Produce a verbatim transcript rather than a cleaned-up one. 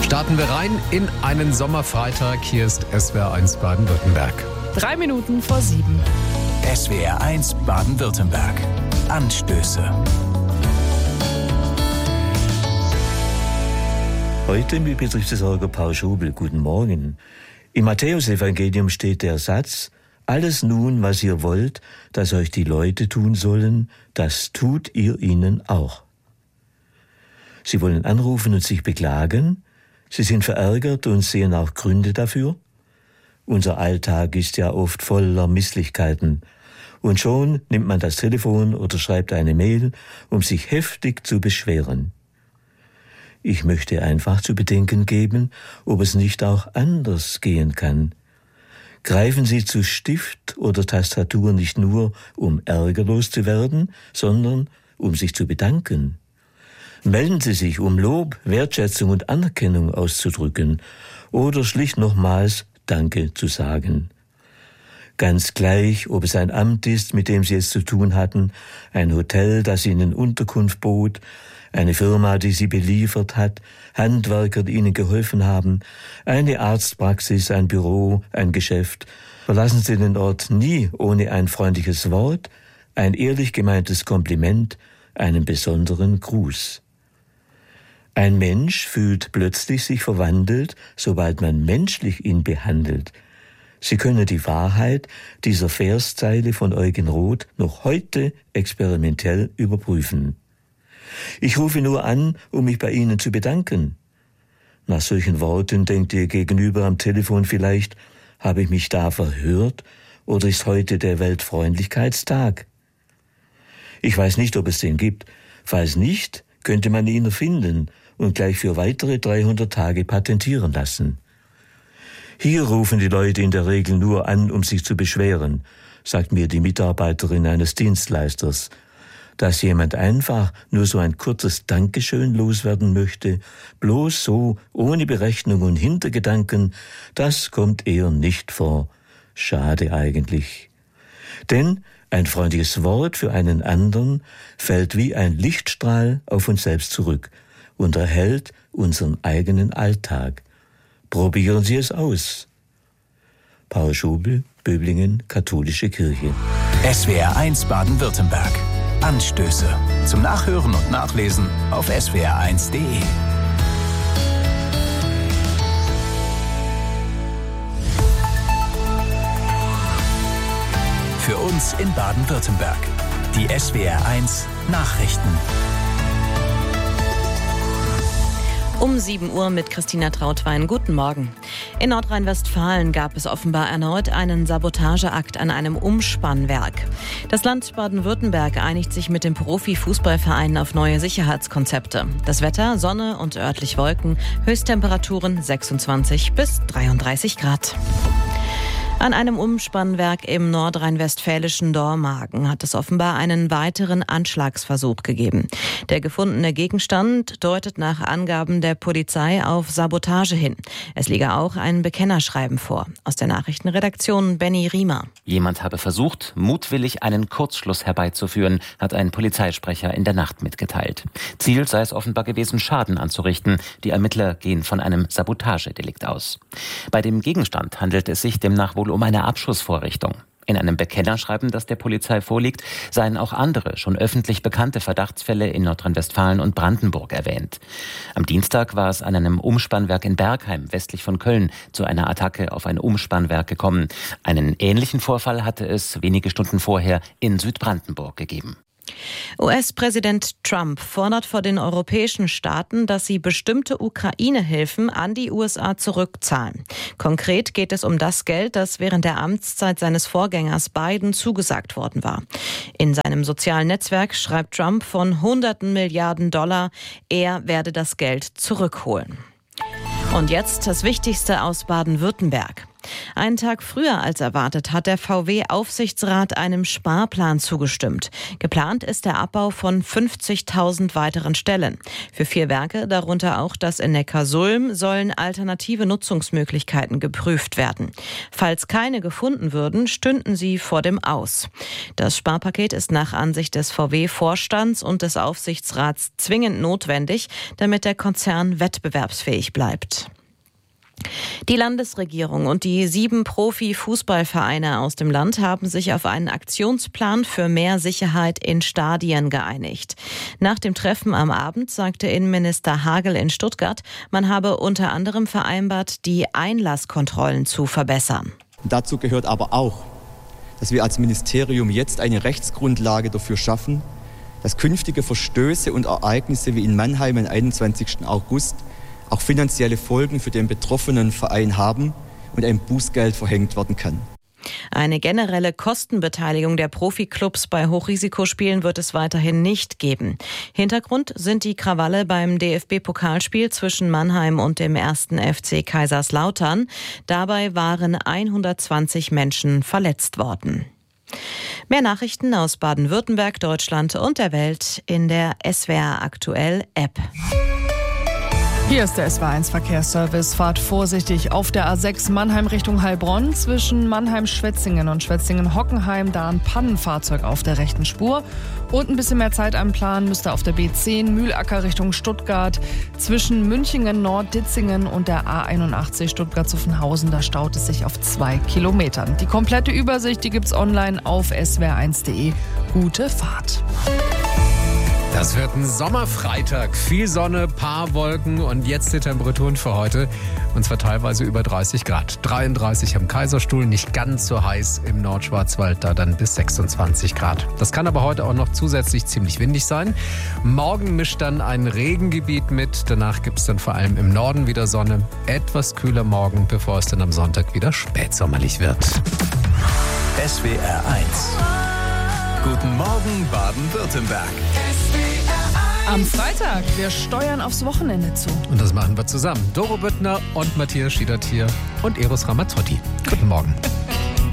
Starten wir rein in einen Sommerfreitag. Hier ist S W R eins Baden-Württemberg. Drei Minuten vor sieben. S W R eins Baden-Württemberg. Anstöße. Heute mit Betriebsversorger Paul Schobel. Guten Morgen. Im Matthäusevangelium steht der Satz: Alles nun, was ihr wollt, dass euch die Leute tun sollen, das tut ihr ihnen auch. Sie wollen anrufen und sich beklagen. Sie sind verärgert und sehen auch Gründe dafür. Unser Alltag ist ja oft voller Misslichkeiten. Und schon nimmt man das Telefon oder schreibt eine Mail, um sich heftig zu beschweren. Ich möchte einfach zu bedenken geben, ob es nicht auch anders gehen kann. Greifen Sie zu Stift oder Tastatur nicht nur, um ärgerlos zu werden, sondern um sich zu bedanken. Melden Sie sich, um Lob, Wertschätzung und Anerkennung auszudrücken oder schlicht nochmals Danke zu sagen. Ganz gleich, ob es ein Amt ist, mit dem Sie es zu tun hatten, ein Hotel, das Ihnen Unterkunft bot, eine Firma, die Sie beliefert hat, Handwerker, die Ihnen geholfen haben, eine Arztpraxis, ein Büro, ein Geschäft. Verlassen Sie den Ort nie ohne ein freundliches Wort, ein ehrlich gemeintes Kompliment, einen besonderen Gruß. Ein Mensch fühlt plötzlich sich verwandelt, sobald man menschlich ihn behandelt. Sie können die Wahrheit dieser Verszeile von Eugen Roth noch heute experimentell überprüfen. Ich rufe nur an, um mich bei Ihnen zu bedanken. Nach solchen Worten denkt Ihr Gegenüber am Telefon vielleicht: Habe ich mich da verhört oder ist heute der Weltfreundlichkeitstag? Ich weiß nicht, ob es den gibt. Falls nicht, könnte man ihn erfinden und gleich für weitere dreihundert Tage patentieren lassen. Hier rufen die Leute in der Regel nur an, um sich zu beschweren, sagt mir die Mitarbeiterin eines Dienstleisters. Dass jemand einfach nur so ein kurzes Dankeschön loswerden möchte, bloß so, ohne Berechnung und Hintergedanken, das kommt eher nicht vor. Schade eigentlich. Denn ein freundliches Wort für einen anderen fällt wie ein Lichtstrahl auf uns selbst zurück und erhellt unseren eigenen Alltag. Probieren Sie es aus. Paul Schobel, Böblingen, Katholische Kirche. S W R eins Baden-Württemberg. Anstöße. Zum Nachhören und Nachlesen auf S W R eins Punkt de. Für uns in Baden-Württemberg. Die S W R eins Nachrichten. Um sieben Uhr mit Christina Trautwein. Guten Morgen. In Nordrhein-Westfalen gab es offenbar erneut einen Sabotageakt an einem Umspannwerk. Das Land Baden-Württemberg einigt sich mit dem Profifußballverein auf neue Sicherheitskonzepte. Das Wetter: Sonne und örtlich Wolken, Höchsttemperaturen sechsundzwanzig bis dreiunddreißig Grad. An einem Umspannwerk im nordrhein-westfälischen Dormagen hat es offenbar einen weiteren Anschlagsversuch gegeben. Der gefundene Gegenstand deutet nach Angaben der Polizei auf Sabotage hin. Es liege auch ein Bekennerschreiben vor. Aus der Nachrichtenredaktion Benny Riemer. Jemand habe versucht, mutwillig einen Kurzschluss herbeizuführen, hat ein Polizeisprecher in der Nacht mitgeteilt. Ziel sei es offenbar gewesen, Schaden anzurichten. Die Ermittler gehen von einem Sabotagedelikt aus. Bei dem Gegenstand handelt es sich demnach wohl um eine Abschussvorrichtung. In einem Bekennerschreiben, das der Polizei vorliegt, seien auch andere, schon öffentlich bekannte Verdachtsfälle in Nordrhein-Westfalen und Brandenburg erwähnt. Am Dienstag war es an einem Umspannwerk in Bergheim, westlich von Köln, zu einer Attacke auf ein Umspannwerk gekommen. Einen ähnlichen Vorfall hatte es wenige Stunden vorher in Südbrandenburg gegeben. U S-Präsident Trump fordert vor den europäischen Staaten, dass sie bestimmte Ukraine-Hilfen an die U S A zurückzahlen. Konkret geht es um das Geld, das während der Amtszeit seines Vorgängers Biden zugesagt worden war. In seinem sozialen Netzwerk schreibt Trump von hunderten Milliarden Dollar. Er werde das Geld zurückholen. Und jetzt das Wichtigste aus Baden-Württemberg. Einen Tag früher als erwartet hat der V W-Aufsichtsrat einem Sparplan zugestimmt. Geplant ist der Abbau von fünfzigtausend weiteren Stellen. Für vier Werke, darunter auch das in Neckarsulm, sollen alternative Nutzungsmöglichkeiten geprüft werden. Falls keine gefunden würden, stünden sie vor dem Aus. Das Sparpaket ist nach Ansicht des V W-Vorstands und des Aufsichtsrats zwingend notwendig, damit der Konzern wettbewerbsfähig bleibt. Die Landesregierung und die sieben Profi-Fußballvereine aus dem Land haben sich auf einen Aktionsplan für mehr Sicherheit in Stadien geeinigt. Nach dem Treffen am Abend sagte Innenminister Hagel in Stuttgart, man habe unter anderem vereinbart, die Einlasskontrollen zu verbessern. Dazu gehört aber auch, dass wir als Ministerium jetzt eine Rechtsgrundlage dafür schaffen, dass künftige Verstöße und Ereignisse wie in Mannheim am einundzwanzigsten August auch finanzielle Folgen für den betroffenen Verein haben und ein Bußgeld verhängt werden kann. Eine generelle Kostenbeteiligung der Profiklubs bei Hochrisikospielen wird es weiterhin nicht geben. Hintergrund sind die Krawalle beim D F B-Pokalspiel zwischen Mannheim und dem ersten F C Kaiserslautern. Dabei waren hundertzwanzig Menschen verletzt worden. Mehr Nachrichten aus Baden-Württemberg, Deutschland und der Welt in der S W R Aktuell App. Hier ist der S W R eins Verkehrsservice. Fahrt vorsichtig auf der A sechs Mannheim Richtung Heilbronn. Zwischen Mannheim-Schwetzingen und Schwetzingen-Hockenheim da ein Pannenfahrzeug auf der rechten Spur. Und ein bisschen mehr Zeit am Plan müsste auf der B zehn Mühlacker Richtung Stuttgart. Zwischen Münchingen-Nord-Ditzingen und der A einundachtzig Stuttgart-Zuffenhausen, da staut es sich auf zwei Kilometern. Die komplette Übersicht, die gibt's online auf s w r eins punkt de. Gute Fahrt. Das wird ein Sommerfreitag. Viel Sonne, paar Wolken und jetzt die Temperaturen für heute. Und zwar teilweise über dreißig Grad. dreiunddreißig am Kaiserstuhl, nicht ganz so heiß im Nordschwarzwald, da dann bis sechsundzwanzig Grad. Das kann aber heute auch noch zusätzlich ziemlich windig sein. Morgen mischt dann ein Regengebiet mit. Danach gibt es dann vor allem im Norden wieder Sonne. Etwas kühler morgen, bevor es dann am Sonntag wieder spätsommerlich wird. S W R eins. Guten Morgen, Baden-Württemberg. Am Freitag, wir steuern aufs Wochenende zu. Und das machen wir zusammen. Doro Büttner und Matthias Schiedert hier und Eros Ramazzotti. Guten Morgen.